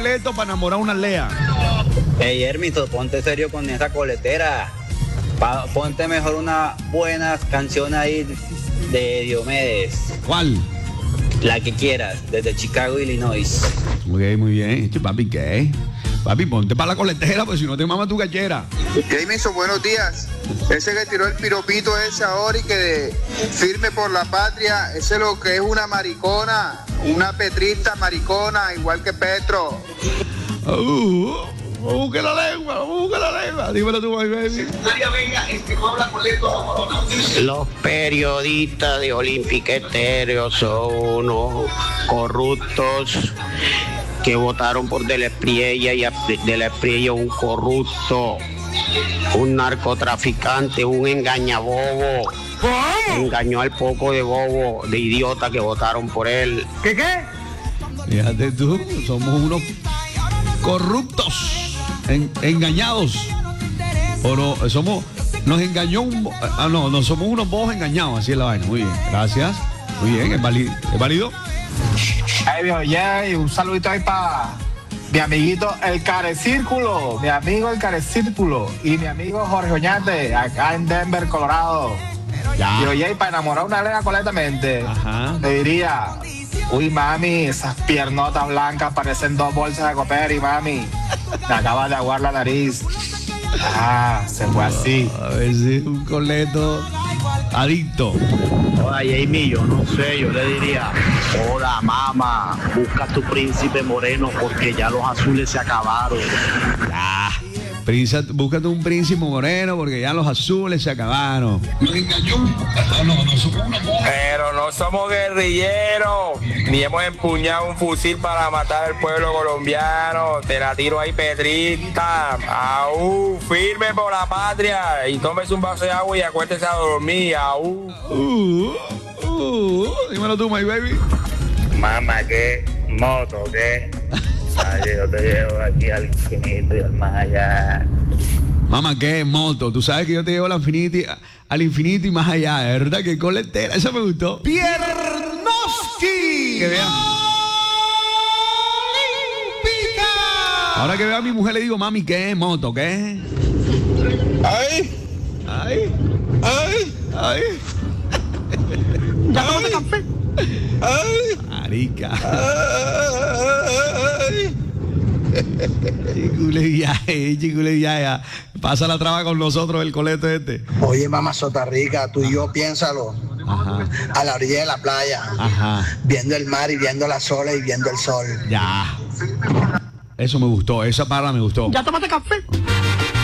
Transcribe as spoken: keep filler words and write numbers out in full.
coleto para enamorar a una Lea. Hey, Hermito, ponte serio con esa coletera. Pa- ponte mejor una buena canción ahí de Diomedes. ¿Cuál? La que quieras, desde Chicago, Illinois. Muy bien, muy bien. Este papi, ¿qué? Papi, ponte para la coletera, pues si no te mama tu gallera. Jameson, buenos días. Ese que tiró el piropito ese ahora y que de, firme por la patria, ese lo que es una maricona, una petrista maricona, igual que Petro. Uh, busque la lengua, busque la lengua. Dímelo tú, my baby. Los periodistas de Olímpica Estéreo son unos corruptos que votaron por De La Espriella y De La Espriella un corrupto, un narcotraficante, un engañabobo. ¿Cómo? Engañó al poco de bobo, de idiota que votaron por él. ¿Qué qué? Fíjate tú, somos unos corruptos, en, engañados. O no, somos, nos engañó un, ah no, no somos unos bobos engañados, así es la vaina. Muy bien, gracias. Muy bien, es válido. ¿Es válido? Ay, viejo, yeah, y un saludito ahí para mi amiguito el Carecírculo, mi amigo el Carecírculo y mi amigo Jorge Oñate, acá en Denver, Colorado. Ya. Y oye, para enamorar a una Lea completamente, Ajá. le diría, uy, mami, esas piernotas blancas parecen dos bolsas de Coperi, mami. Me acaba de aguar la nariz. Ah, se fue así. A ver si es un coleto adicto. Hola, Jamie, yo no sé, yo le diría, hola, mamá, busca tu príncipe moreno porque ya los azules se acabaron. Ah, príncipe, búscate un príncipe moreno porque ya los azules se acabaron. Nos engañó. No, no, no somos una boba. Pero no somos guerrilleros, ni hemos empuñado un fusil para matar al pueblo colombiano. Te la tiro ahí, Petrita. Aú, firme por la patria. Y tómese un vaso de agua y acuérdese a dormir. Aú. Uh, uh, dímelo tú, my baby. Mamá, ¿qué? Moto, ¿qué? Ay, yo te llevo aquí al infinito y al más allá. Mamá, ¿qué? Moto. Tú sabes que yo te llevo al infinito, al infinito y más allá, ¿verdad? Que coletera. Eso me gustó. Piernoski. Que vean. Ahora que veo a mi mujer le digo, mami, ¿qué? Moto, ¿qué? Ay, Ay, ay, ay. Ya tomaste café. ay, Marica. ay. Chicule viaje, chicule viaje. Pasa la traba con nosotros el coleto este. Oye, mamá Sota Rica, tú y yo piénsalo. Ajá, A la orilla de la playa, ajá. viendo el mar y viendo las olas y viendo el sol. Ya. Eso me gustó, esa parra me gustó. Ya tomaste café.